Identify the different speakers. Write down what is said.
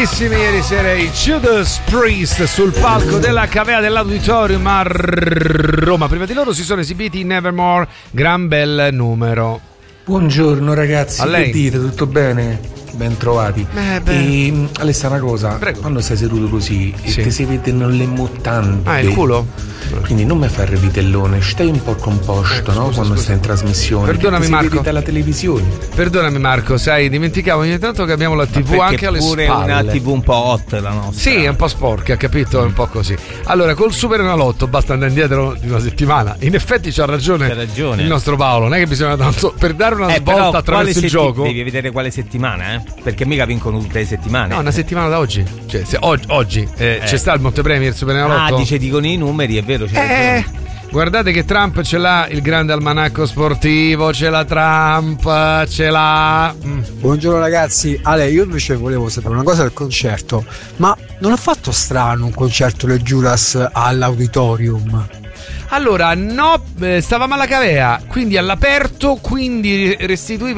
Speaker 1: Bellissimi ieri sera i Judas Priest sul palco della Cavea dell'Auditorium a Roma. Prima di loro si sono esibiti in Nevermore, gran bel numero.
Speaker 2: Buongiorno ragazzi,
Speaker 1: a lei.
Speaker 2: Che dite? Tutto bene? Ben trovati. E Alessia, una cosa,
Speaker 1: prego.
Speaker 2: Quando stai seduto così e ti si vedono le mutande,
Speaker 1: il culo?
Speaker 2: Quindi non mi fare il vitellone, stai un po' composto, no? Quando stai in trasmissione.
Speaker 1: Perdonami Marco,
Speaker 2: dalla televisione.
Speaker 1: Perdonami Marco, sai, dimenticavo ogni tanto che abbiamo la TV anche alle spalle.
Speaker 3: Pure una TV un po' hot la nostra.
Speaker 1: Sì, è un po' sporca, capito? È un po' così. Allora, col Super Enalotto basta andare indietro di una settimana. In effetti c'ha ragione il nostro Paolo, non è che bisogna tanto per dare una svolta attraverso il gioco.
Speaker 3: Devi vedere quale settimana, perché mica vincono tutte le settimane.
Speaker 1: No, una settimana da oggi. Cioè, se oggi c'è sta il Montepremi, il Super Enalotto.
Speaker 3: Dicono i numeri, è vero, c'è ragione.
Speaker 1: Guardate che Trump ce l'ha, il grande almanacco sportivo, ce l'ha Trump, ce l'ha.
Speaker 4: Buongiorno ragazzi, Ale, io invece volevo sapere una cosa del concerto, ma non ha fatto strano un concerto del Judas all'Auditorium?
Speaker 1: Allora, no, stavamo alla Cavea, quindi all'aperto, quindi restituiva